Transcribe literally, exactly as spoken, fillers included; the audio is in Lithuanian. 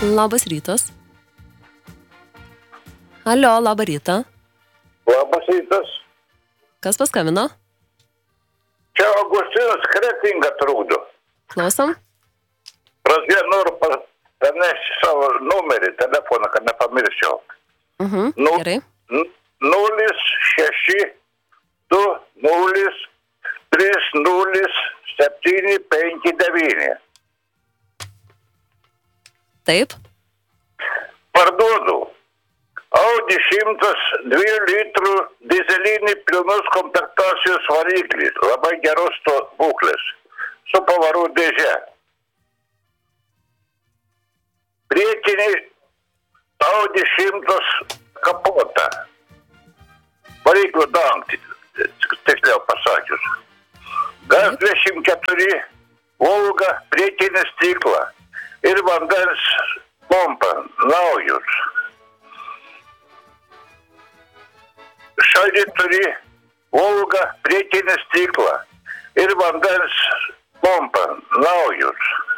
Labas rytas. Alio, labą rytą. Labas rytas. Kas paskambino? Čia Augustinas Kretinga trukdo. Klausom. Pradžioje noriu pranešti savo numerį, telefoną, kad nepamirščiau. Mhm, Nu, gerai. nulis šeši du nulis trys nulis septyni penki devyni. Taip. Parduodu Audi šimtas dviejų litrų dizelinį pilnos komplektacijos variklį, labai geros to būklės, su pavarų dėže. Priekinį Audi šimtas kapotą, variklio dangtį, tiksliau pasakius. Gaz dvidešimt keturi, Volga, priekinį stiklą ir vandens pompa, naujus. Šaldytuvį, Volga, priekinį stiklą ir vandens pompa, naujus.